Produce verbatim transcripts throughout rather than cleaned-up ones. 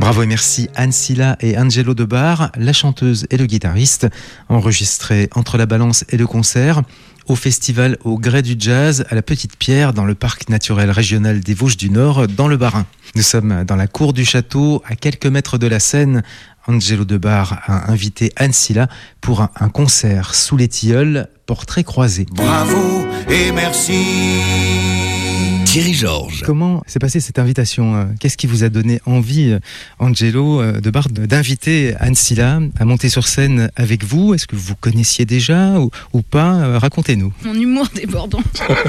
Bravo et merci Anne Silla et Angelo Debar, la chanteuse et le guitariste, enregistrés entre la balance et le concert au festival Au Gré du Jazz à la Petite Pierre dans le parc naturel régional des Vosges du Nord dans le Bas-Rhin. Nous sommes dans la cour du château à quelques mètres de la scène. Angelo Debar a invité Anne Silla pour un, un concert sous les tilleuls, portrait croisé. Bravo et merci. Thierry Georges. Comment s'est passée cette invitation ? Qu'est-ce qui vous a donné envie, Angelo Debar, d'inviter Anne Silla à monter sur scène avec vous ? Est-ce que vous connaissiez déjà ou, ou pas ? Racontez-nous. Mon humour débordant.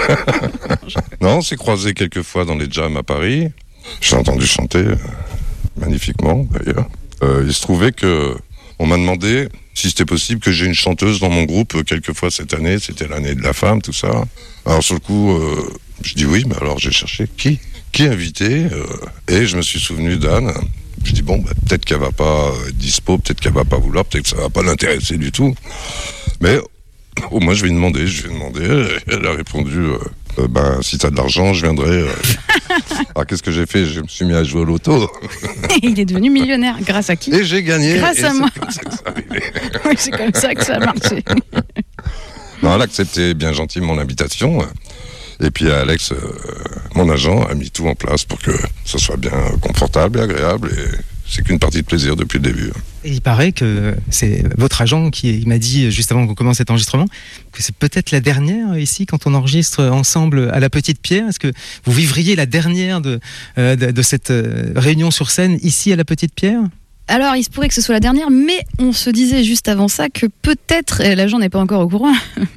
Non, on s'est croisés quelques fois dans les jams à Paris. J'ai entendu chanter euh, magnifiquement d'ailleurs. Euh, il se trouvait que on m'a demandé si c'était possible que j'ai une chanteuse dans mon groupe euh, quelques fois cette année. C'était l'année de la femme, tout ça. Alors sur le coup, euh, je dis oui, mais alors j'ai cherché qui, qui inviter, euh, et je me suis souvenu d'Anne. Je dis bon, bah, peut-être qu'elle va pas être dispo, peut-être qu'elle va pas vouloir, peut-être que ça va pas l'intéresser du tout. Mais au moins je vais lui demander, je vais demander. Elle a répondu. Euh, Euh, ben, si t'as de l'argent, je viendrai. Euh... Alors, qu'est-ce que j'ai fait ? Je me suis mis à jouer au loto. Il est devenu millionnaire. Grâce à qui ? Et j'ai gagné. Grâce et à c'est moi. Comme ça que ça arrivé. Oui, c'est comme ça que ça a marché. Non, elle a accepté bien gentil mon invitation. Et puis Alex, euh, mon agent, a mis tout en place pour que ça soit bien confortable et agréable. Et c'est qu'une partie de plaisir depuis le début. Et il paraît que c'est votre agent qui m'a dit, juste avant qu'on commence cet enregistrement, que c'est peut-être la dernière ici, quand on enregistre ensemble à la Petite Pierre. Est-ce que vous vivriez la dernière de, euh, de, de cette réunion sur scène ici à la Petite Pierre ? Alors, il se pourrait que ce soit la dernière, mais on se disait juste avant ça que peut-être, et l'agent n'est pas encore au courant,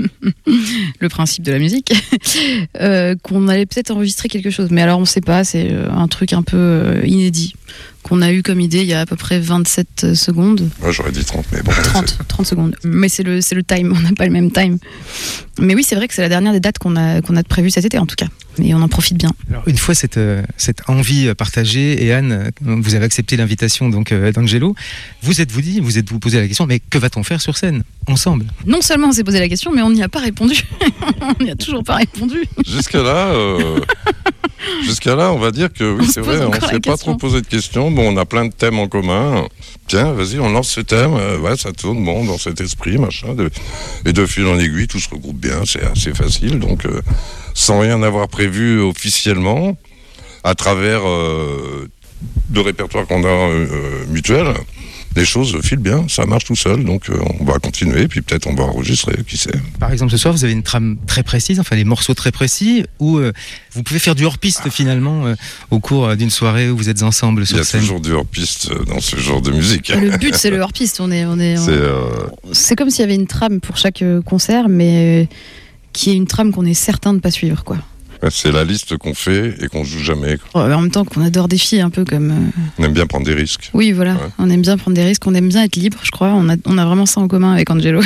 le principe de la musique, euh, qu'on allait peut-être enregistrer quelque chose. Mais alors, on ne sait pas, c'est un truc un peu euh, inédit, qu'on a eu comme idée il y a à peu près vingt-sept secondes. Moi, j'aurais dit trente, mais bon. trente, trente secondes. Mais c'est le, c'est le time, on n'a pas le même time. Mais oui, c'est vrai que c'est la dernière des dates qu'on a, qu'on a prévues cet été, en tout cas. Et on en profite bien. Alors, une fois cette, cette envie partagée, et Anne, vous avez accepté l'invitation donc d'Angelo, vous êtes-vous dit, vous êtes-vous posé la question, mais que va-t-on faire sur scène, ensemble ? Non seulement on s'est posé la question, mais on n'y a pas répondu. On n'y a toujours pas répondu. Jusqu'à là, euh, jusqu'à là, on va dire que oui, On c'est se pose vrai, on encore la s'est pas question. trop posé de questions. Bon, on a plein de thèmes en commun. Tiens, vas-y, on lance ce thème. Euh, ouais, ça tourne, bon, dans cet esprit, machin. De... Et de fil en aiguille, tout se regroupe bien. C'est assez facile. Donc, euh, sans rien avoir prévu officiellement, à travers euh, le répertoire qu'on a euh, mutuel, les choses filent bien, ça marche tout seul, donc euh, on va continuer, puis peut-être on va enregistrer, qui sait. Par exemple, ce soir, vous avez une trame très précise, enfin les morceaux très précis, où euh, vous pouvez faire du hors-piste finalement euh, au cours d'une soirée où vous êtes ensemble sur Il y a scène. toujours du hors-piste dans ce genre de musique. Le but, c'est le hors-piste. On est, on est, on- C'est, euh, C'est comme s'il y avait une trame pour chaque euh, concert, mais euh, qui est une trame qu'on est certain de ne pas suivre, quoi. c'est la liste qu'on fait et qu'on joue jamais. Euh, En même temps qu'on adore défier un peu comme... euh, On aime bien prendre des risques. Oui, voilà. Ouais. On aime bien prendre des risques, on aime bien être libre, je crois. On a, on a vraiment ça en commun avec Angelo.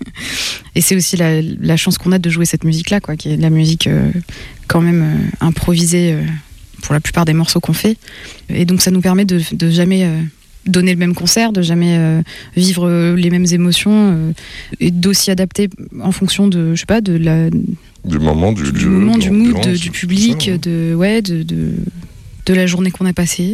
Et c'est aussi la, la chance qu'on a de jouer cette musique-là, quoi, qui est de la musique euh, quand même euh, improvisée euh, pour la plupart des morceaux qu'on fait. Et donc ça nous permet de, de jamais euh, donner le même concert, de jamais euh, vivre euh, les mêmes émotions, euh, et d'aussi adapter en fonction de, je sais pas, de la, Du moment, du, du lieu, moment, de du mood, l'ambiance, de- du tout public, ça, hein. de, ouais, de, de, de la journée qu'on a passée,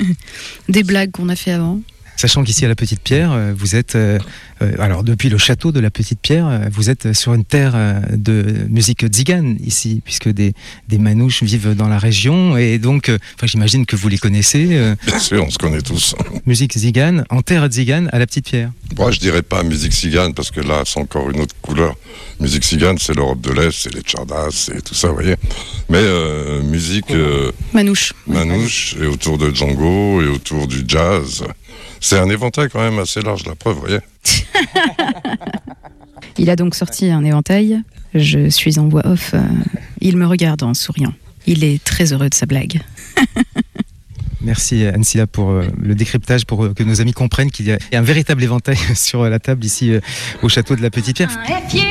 des blagues qu'on a fait avant. Sachant qu'ici à la Petite Pierre, euh, vous êtes, euh, euh, alors depuis le château de la Petite Pierre, euh, vous êtes sur une terre euh, de musique tzigane ici, puisque des, des manouches vivent dans la région, et donc, euh, enfin, j'imagine que vous les connaissez, euh, Bien sûr, on se connaît tous. musique tzigane, en terre tzigane à la Petite Pierre. Moi, je dirais pas musique cigane, parce que là, c'est encore une autre couleur. Musique cigane, c'est l'Europe de l'Est, c'est les tchardas, c'est tout ça, vous voyez. Mais euh, musique euh, Manouche. manouche, et autour de Django, et autour du jazz. C'est un éventail quand même assez large, la preuve, vous voyez. Il a donc sorti un éventail. Je suis en voix off. euh, il me regarde en souriant. Il est très heureux de sa blague. Merci Anne Silla pour euh, le décryptage, pour euh, que nos amis comprennent qu'il y a un véritable éventail sur la table ici euh, au château de la Petite Pierre.